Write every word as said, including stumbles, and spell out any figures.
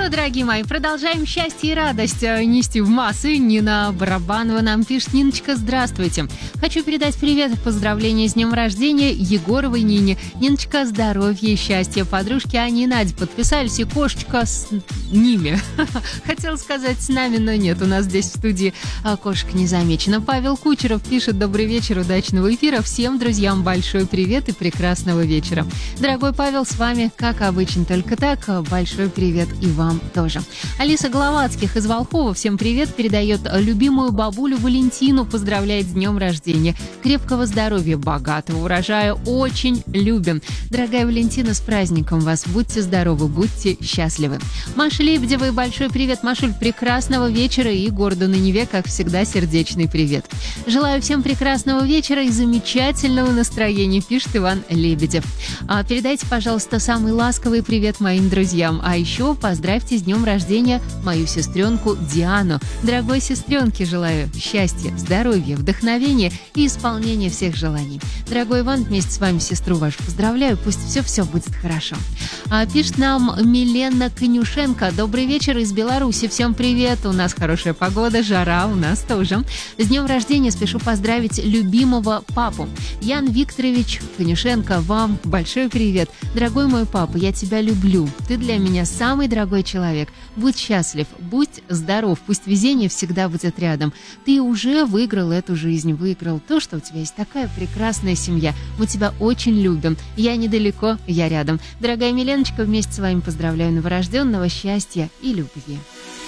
что, дорогие мои, продолжаем счастье и радость нести в массы. Нина Барабанова нам пишет: Ниночка, здравствуйте. Хочу передать привет и поздравления с днем рождения Егоровой Нине. Ниночка, здоровья и счастья. Подружки Аня и Надя подписались, и кошечка с ними. Хотела сказать с нами, но нет, у нас здесь в студии кошек не замечено. Павел Кучеров пишет: добрый вечер, удачного эфира. Всем друзьям большой привет и прекрасного вечера. Дорогой Павел, с вами, как обычно, только так. Большой привет и вам тоже. Алиса Головацких из Волхова, всем привет, передает любимую бабулю Валентину, поздравляет с днем рождения. Крепкого здоровья, богатого урожая, очень любим. Дорогая Валентина, с праздником вас. Будьте здоровы, будьте счастливы. Маша Лебедева, большой привет. Машуль, прекрасного вечера и городу на Неве, как всегда, сердечный привет. Желаю всем прекрасного вечера и замечательного настроения, пишет Иван Лебедев. А, передайте, пожалуйста, самый ласковый привет моим друзьям. А еще поздравьте с днем рождения мою сестренку Диану. Дорогой сестренке желаю счастья, здоровья, вдохновения и исполнения всех желаний. Дорогой Иван, вместе с вами сестру вашу поздравляю. Пусть все-все будет хорошо. А, пишет нам Милена Конюшенко. Добрый вечер из Беларуси. Всем привет. У нас хорошая погода, жара у нас тоже. С днем рождения спешу поздравить любимого папу. Ян Викторович Конюшенко, вам большой привет. Дорогой мой папа, я тебя люблю. Ты для меня самый дорогой человек. Будь счастлив, будь здоров. Пусть везение всегда будет рядом. Ты уже выиграл эту жизнь, выиграл то, что у тебя есть такая прекрасная семья. Мы тебя очень любим. Я недалеко, я рядом. Дорогая Миленочка, вместе с вами поздравляю новорожденного, счастья и любви.